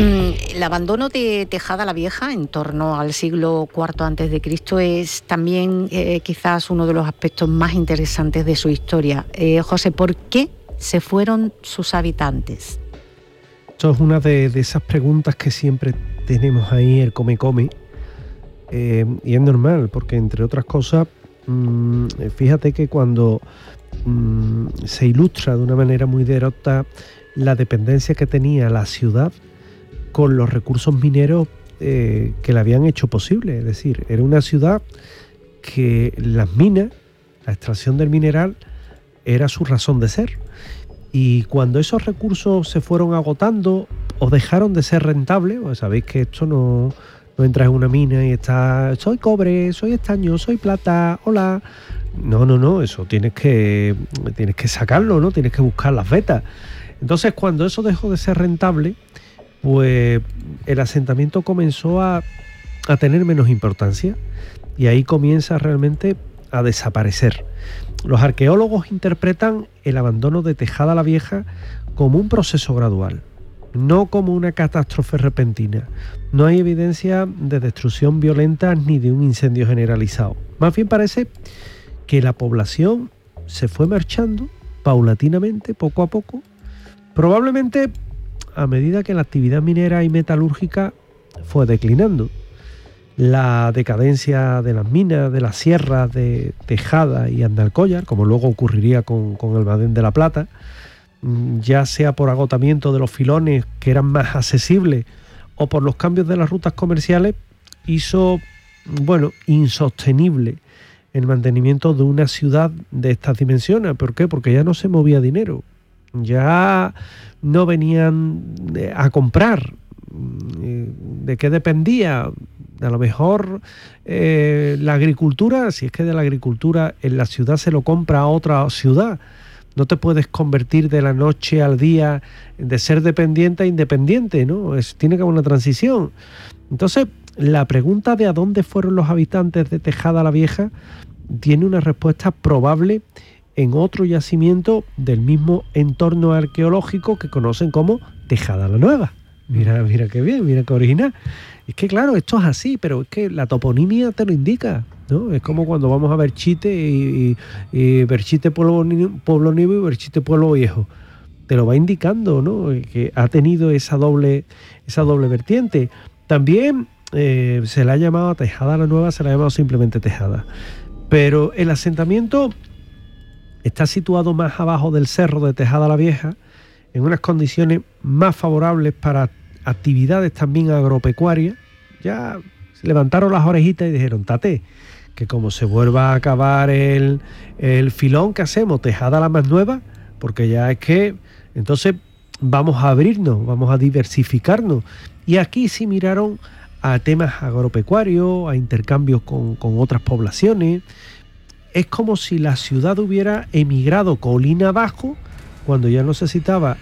El abandono de Tejada la Vieja en torno al siglo IV a.C. es también quizás uno de los aspectos más interesantes de su historia. José, ¿por qué se fueron sus habitantes? Esto es una de esas preguntas que siempre tenemos ahí, el come. Y es normal, porque entre otras cosas, fíjate que cuando se ilustra de una manera muy directa la dependencia que tenía la ciudad con los recursos mineros que le habían hecho posible. Es decir, era una ciudad que las minas, la extracción del mineral, era su razón de ser. Y cuando esos recursos se fueron agotando o dejaron de ser rentables, pues sabéis que esto no entras en una mina y está, soy cobre, soy estaño, soy plata, hola. No, eso tienes que sacarlo, ¿no? Tienes que buscar las vetas. Entonces, cuando eso dejó de ser rentable, pues el asentamiento comenzó a tener menos importancia y ahí comienza realmente a desaparecer. Los arqueólogos interpretan el abandono de Tejada la Vieja como un proceso gradual, no como una catástrofe repentina. No hay evidencia de destrucción violenta ni de un incendio generalizado. Más bien parece que la población se fue marchando paulatinamente, poco a poco, probablemente a medida que la actividad minera y metalúrgica fue declinando. La decadencia de las minas, de las sierras de Tejada y Andalcollar, como luego ocurriría con Almadén de la Plata, ya sea por agotamiento de los filones que eran más accesibles o por los cambios de las rutas comerciales, hizo, insostenible el mantenimiento de una ciudad de estas dimensiones. ¿Por qué? Porque ya no se movía dinero, ya no venían a comprar. ¿De qué dependía? A lo mejor la agricultura, si es que de la agricultura en la ciudad se lo compra a otra ciudad. No te puedes convertir de la noche al día, de ser dependiente a independiente, ¿no? Tiene que haber una transición. Entonces, la pregunta de a dónde fueron los habitantes de Tejada la Vieja tiene una respuesta probable en otro yacimiento del mismo entorno arqueológico que conocen como Tejada la Nueva. Mira qué bien, mira qué original. Es que claro, esto es así, pero es que la toponimia te lo indica, ¿no? Es como cuando vamos a Berchite y Berchite Pueblo Nuevo y Berchite Pueblo Viejo. Te lo va indicando, ¿no? Que ha tenido esa doble vertiente. También se le ha llamado a Tejada la Nueva, se le ha llamado simplemente Tejada. Pero el asentamiento está situado más abajo del cerro de Tejada la Vieja, en unas condiciones más favorables para actividades también agropecuarias. Ya se levantaron las orejitas y dijeron, tate, que como se vuelva a acabar el filón que hacemos, Tejada la más nueva, porque ya es que entonces vamos a abrirnos, vamos a diversificarnos. Y aquí sí miraron a temas agropecuarios, a intercambios con otras poblaciones. Es como si la ciudad hubiera emigrado colina abajo cuando ya no necesitaba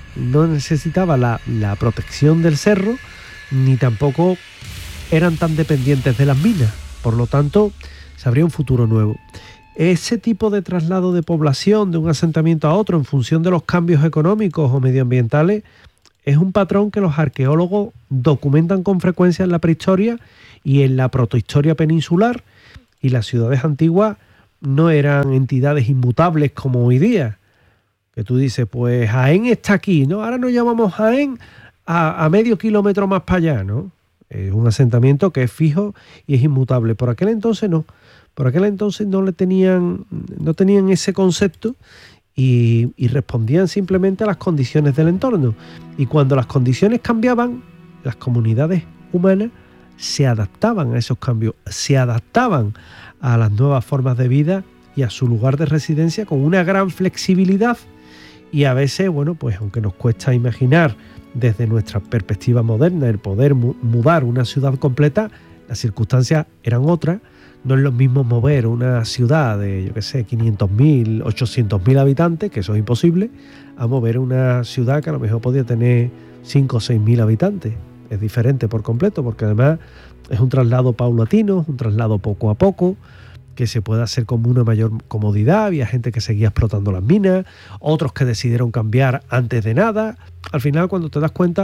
la protección del cerro, ni tampoco eran tan dependientes de las minas. Por lo tanto, se abría un futuro nuevo. Ese tipo de traslado de población de un asentamiento a otro en función de los cambios económicos o medioambientales es un patrón que los arqueólogos documentan con frecuencia en la prehistoria y en la protohistoria peninsular, y las ciudades antiguas no eran entidades inmutables como hoy día. Que tú dices, pues Jaén está aquí, ¿no? Ahora nos llamamos Jaén a medio kilómetro más para allá, ¿no? Es un asentamiento que es fijo y es inmutable. Por aquel entonces no. Por aquel entonces no tenían ese concepto y respondían simplemente a las condiciones del entorno. Y cuando las condiciones cambiaban, las comunidades humanas se adaptaban a esos cambios, se adaptaban a las nuevas formas de vida y a su lugar de residencia con una gran flexibilidad. Y a veces, pues aunque nos cuesta imaginar desde nuestra perspectiva moderna el poder mudar una ciudad completa, las circunstancias eran otras. No es lo mismo mover una ciudad de, 500.000, 800.000 habitantes, que eso es imposible, a mover una ciudad que a lo mejor podía tener 5 o 6.000 habitantes. Es diferente por completo, porque además es un traslado paulatino, un traslado poco a poco, que se puede hacer con una mayor comodidad. Había gente que seguía explotando las minas, otros que decidieron cambiar antes de nada. Al final, cuando te das cuenta,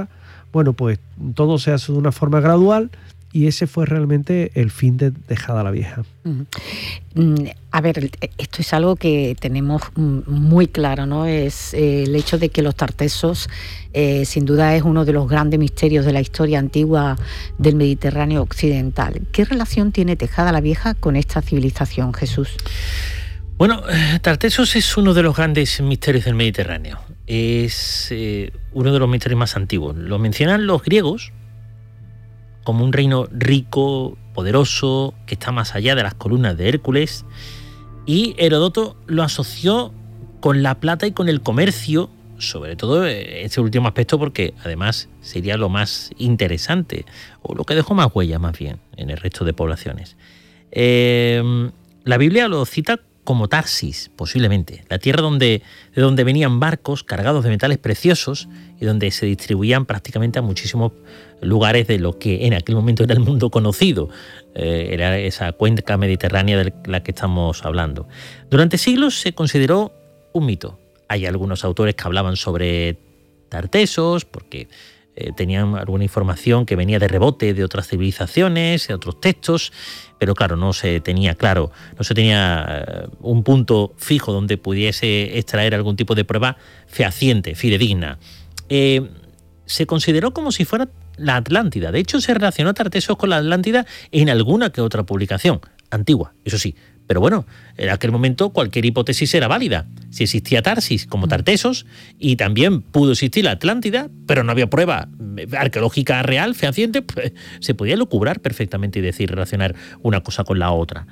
Bueno, pues todo se hace de una forma gradual y ese fue realmente el fin de Tejada la Vieja. A ver, esto es algo que tenemos muy claro, ¿no? Es el hecho de que los tartesos, sin duda, es uno de los grandes misterios de la historia antigua del Mediterráneo occidental. ¿Qué relación tiene Tejada la Vieja con esta civilización, Jesús? Bueno, Tartesos es uno de los grandes misterios del Mediterráneo. Es uno de los misterios más antiguos. Lo mencionan los griegos como un reino rico, poderoso, que está más allá de las columnas de Hércules, y Heródoto lo asoció con la plata y con el comercio, sobre todo este último aspecto, porque además sería lo más interesante, o lo que dejó más huella más bien en el resto de poblaciones. La Biblia lo cita como Tarsis, posiblemente, la tierra de donde venían barcos cargados de metales preciosos y donde se distribuían prácticamente a muchísimos lugares de lo que en aquel momento era el mundo conocido. Era esa cuenca mediterránea de la que estamos hablando. Durante siglos se consideró un mito. Hay algunos autores que hablaban sobre Tartesos, porque tenían alguna información que venía de rebote de otras civilizaciones, de otros textos, pero claro, no se tenía un punto fijo donde pudiese extraer algún tipo de prueba fehaciente, fidedigna. Se consideró como si fuera la Atlántida. De hecho, se relacionó Tartesos con la Atlántida en alguna que otra publicación, antigua, eso sí. Pero bueno, en aquel momento cualquier hipótesis era válida. Si existía Tarsis como Tartesos, y también pudo existir la Atlántida, pero no había prueba arqueológica real, fehaciente, pues se podía lucubrar perfectamente y decir, relacionar una cosa con la otra.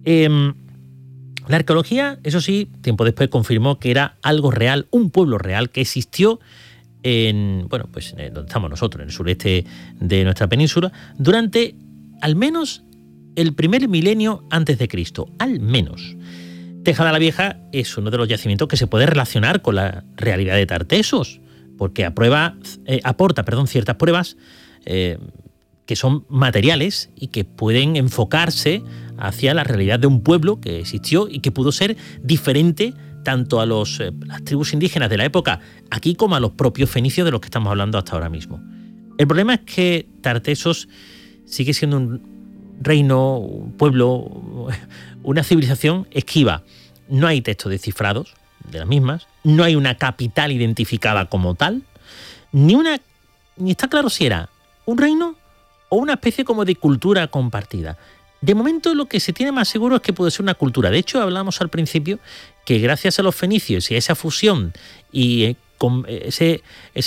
La arqueología, eso sí, tiempo después confirmó que era algo real, un pueblo real que existió donde estamos nosotros, en el sureste de nuestra península, durante al menos el primer milenio antes de Cristo, al menos. Tejada la Vieja es uno de los yacimientos que se puede relacionar con la realidad de Tartesos, porque aporta ciertas pruebas que son materiales y que pueden enfocarse hacia la realidad de un pueblo que existió y que pudo ser diferente tanto a las tribus indígenas de la época aquí como a los propios fenicios de los que estamos hablando hasta ahora mismo. El problema es que Tartesos sigue siendo un reino, un pueblo, una civilización esquiva. No hay textos descifrados de las mismas, no hay una capital identificada como tal, ni está claro si era un reino o una especie como de cultura compartida. De momento lo que se tiene más seguro es que puede ser una cultura. De hecho, hablamos al principio que gracias a los fenicios y a esa fusión y ese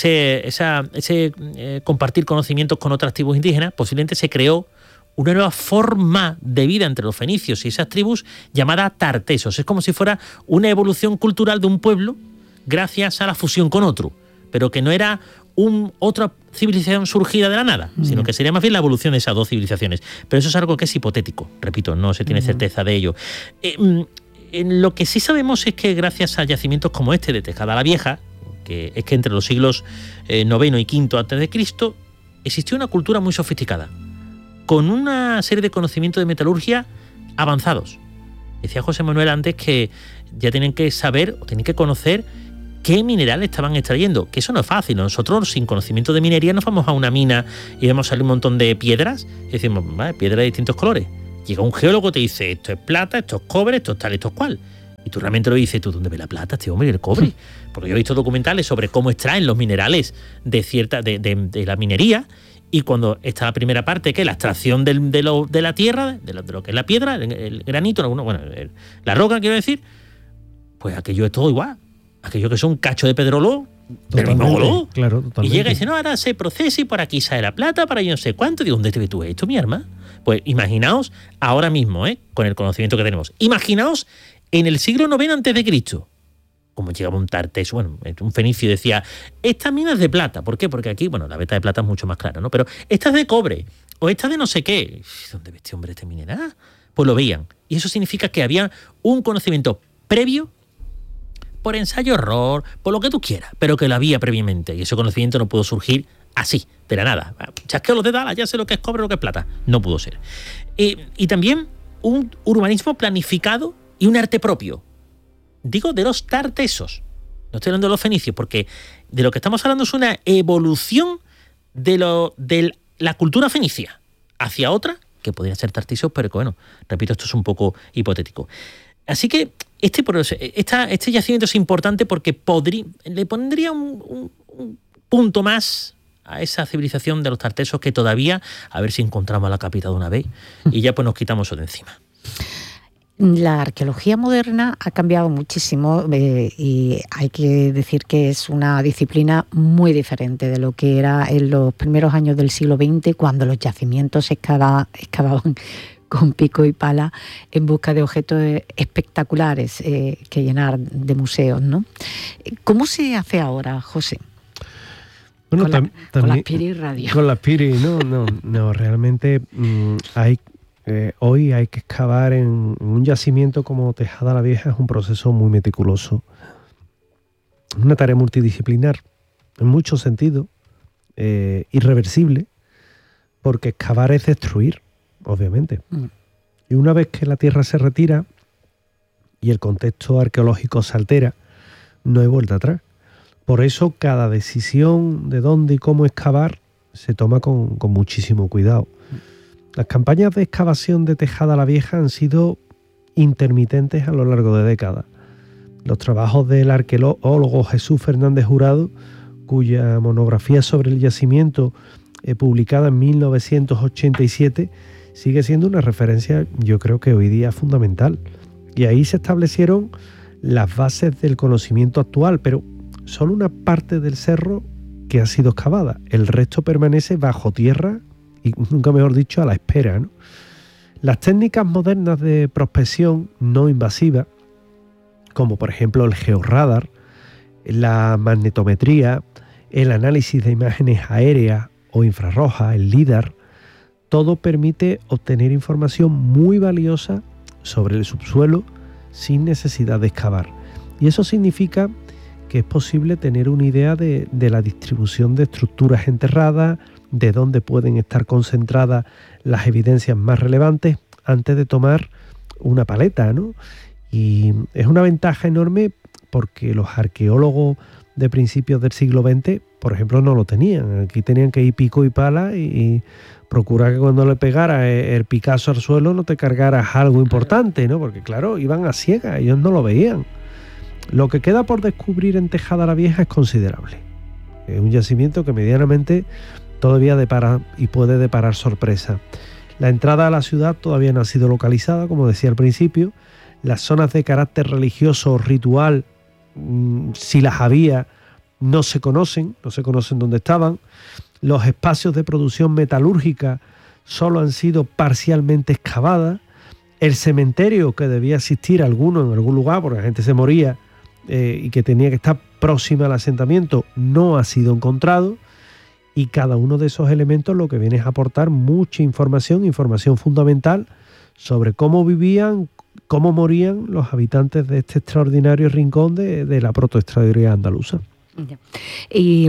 compartir conocimientos con otras tribus indígenas, posiblemente se creó una nueva forma de vida entre los fenicios y esas tribus llamada Tartesos. Es como si fuera una evolución cultural de un pueblo gracias a la fusión con otro, pero que no era otra civilización surgida de la nada, sino que sería más bien la evolución de esas dos civilizaciones. Pero eso es algo que es hipotético, repito, no se tiene certeza de ello. Lo que sí sabemos es que gracias a yacimientos como este de Tejada la Vieja, que es que entre los siglos IX y V antes de Cristo existió una cultura muy sofisticada, con una serie de conocimientos de metalurgia avanzados. Decía José Manuel antes que ya tienen que saber o tienen que conocer qué minerales estaban extrayendo, que eso no es fácil. Nosotros sin conocimiento de minería nos vamos a una mina y vemos salir un montón de piedras y decimos, vale, piedras de distintos colores. Llega un geólogo y te dice, esto es plata, esto es cobre, esto es tal, esto es cual. Y tú realmente lo dices, ¿tú dónde ves la plata, este hombre, y el cobre? Porque yo he visto documentales sobre cómo extraen los minerales de la minería. Y cuando está la primera parte, que es la extracción de la tierra, de lo que es la piedra, el granito, la roca, quiero decir, pues aquello es todo igual. Aquello que es un cacho de pedrolo, del mismo color. Claro, totalmente. Y llega y dice, no, ahora se procesa y por aquí sale la plata, para yo no sé cuánto. Digo, ¿dónde te ves tú esto, mi arma? Pues imaginaos ahora mismo, con el conocimiento que tenemos. Imaginaos en el siglo IX antes de Cristo. Como llegaba un Tarteso, un fenicio decía, esta mina es de plata. ¿Por qué? Porque aquí, la veta de plata es mucho más clara, ¿no? Pero esta es de cobre, o esta de no sé qué. ¿Dónde ve este hombre este mineral? Pues lo veían. Y eso significa que había un conocimiento previo, por ensayo-error, por lo que tú quieras, pero que lo había previamente. Y ese conocimiento no pudo surgir así, de la nada. Chasqueo los dedos, ya sé lo que es cobre, lo que es plata. No pudo ser. Y también un urbanismo planificado y un arte propio. Digo de los Tartesos, no estoy hablando de los fenicios, porque de lo que estamos hablando es una evolución de la cultura fenicia hacia otra, que podría ser Tartessos, pero que, bueno, repito, esto es un poco hipotético. Así que este yacimiento es importante porque le pondría un punto más a esa civilización de los Tartessos, que todavía, a ver si encontramos la capital de una vez, y ya pues nos quitamos eso de encima. La arqueología moderna ha cambiado muchísimo y hay que decir que es una disciplina muy diferente de lo que era en los primeros años del siglo XX, cuando los yacimientos se excavaban con pico y pala en busca de objetos espectaculares que llenar de museos, ¿no? ¿Cómo se hace ahora, José? Bueno, con la Piri Radio. Con la Piri, no, realmente hoy hay que excavar en un yacimiento como Tejada la Vieja. Es un proceso muy meticuloso. Es una tarea multidisciplinar, en muchos sentidos, irreversible, porque excavar es destruir, obviamente. Y una vez que la tierra se retira y el contexto arqueológico se altera, no hay vuelta atrás. Por eso cada decisión de dónde y cómo excavar se toma con muchísimo cuidado. Las campañas de excavación de Tejada la Vieja han sido intermitentes a lo largo de décadas. Los trabajos del arqueólogo Jesús Fernández Jurado, cuya monografía sobre el yacimiento, publicada en 1987, sigue siendo una referencia, yo creo que hoy día fundamental. Y ahí se establecieron las bases del conocimiento actual, pero solo una parte del cerro que ha sido excavada. El resto permanece bajo tierra y, nunca mejor dicho, a la espera, ¿no? Las técnicas modernas de prospección no invasiva, como por ejemplo el georradar, la magnetometría, el análisis de imágenes aéreas o infrarrojas, el LIDAR, todo permite obtener información muy valiosa sobre el subsuelo sin necesidad de excavar. Y eso significa que es posible tener una idea de la distribución de estructuras enterradas, de dónde pueden estar concentradas las evidencias más relevantes antes de tomar una paleta, ¿no? Y es una ventaja enorme porque los arqueólogos de principios del siglo XX, por ejemplo, no lo tenían. Aquí tenían que ir pico y pala y procurar que cuando le pegara el picazo al suelo no te cargaras algo importante, ¿no? Porque claro, iban a ciegas, ellos no lo veían. Lo que queda por descubrir en Tejada la Vieja es considerable. Es un yacimiento que medianamente todavía depara y puede deparar sorpresa. La entrada a la ciudad todavía no ha sido localizada, como decía al principio. Las zonas de carácter religioso o ritual, si las había, no se conocen dónde estaban. Los espacios de producción metalúrgica solo han sido parcialmente excavadas. El cementerio, que debía existir alguno en algún lugar, porque la gente se moría y que tenía que estar próxima al asentamiento, no ha sido encontrado. Y cada uno de esos elementos lo que viene es aportar mucha información fundamental sobre cómo vivían, cómo morían los habitantes de este extraordinario rincón de la protohistoria andaluza. Y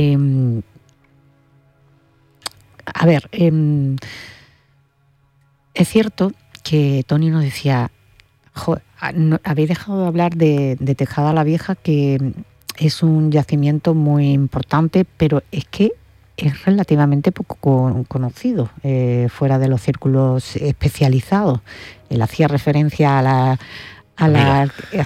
es cierto que Tony nos decía, habéis dejado de hablar de Tejada la Vieja, que es un yacimiento muy importante, pero es que es relativamente poco conocido fuera de los círculos especializados. Él hacía referencia a la